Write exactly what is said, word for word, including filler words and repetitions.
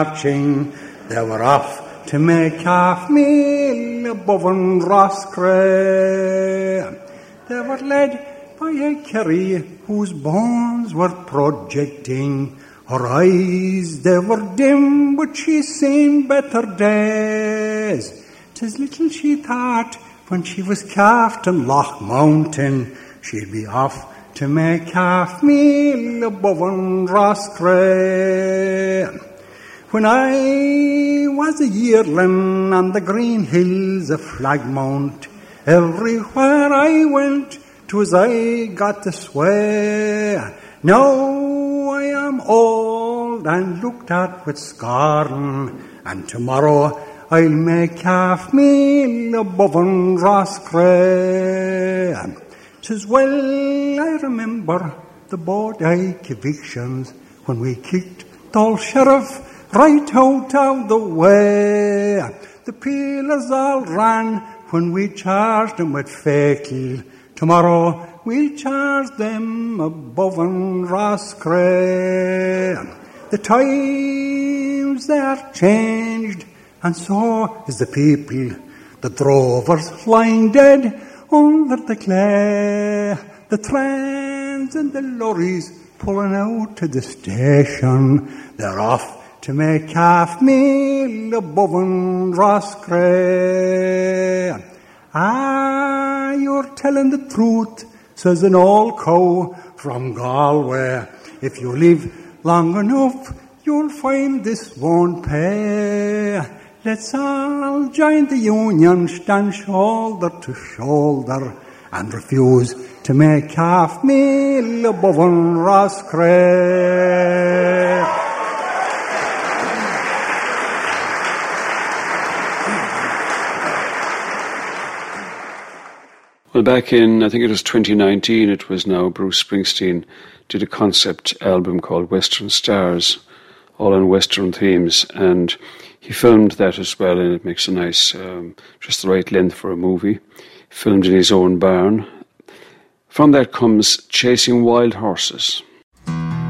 marching, they were off to make half meal above in Roscrea. They were led by a Kerry whose bones were projecting. Her eyes, they were dim, but she's seen better days. 'Tis little she thought when she was calved in Loch Mountain, she'd be off to make half meal above in Roscrea. When I was a yearling on the green hills of Flagmount, everywhere I went, 'twas I got to swear. Now I am old and looked at with scorn, and tomorrow I'll make half meal above in Roscrea. 'Tis well I remember the Bodyke evictions when we kicked the old sheriff right out of the way. The peelers all ran when we charged them with fatal. Tomorrow we'll charge them above in Roscrea. The times they are changed, and so is the people. The drovers lying dead under the clay. The trains and the lorries pulling out to the station. They're off to make half meal above in Roscrea. Ah, you're telling the truth, says an old cow from Galway. If you live long enough, you'll find this won't pay. Let's all join the union, stand shoulder to shoulder, and refuse to make half meal above in Roscrea. Well, back in, I think it was twenty nineteen, it was now, Bruce Springsteen did a concept album called Western Stars, all on Western themes, and he filmed that as well, and it makes a nice, um, just the right length for a movie. Filmed in his own barn. From that comes Chasing Wild Horses.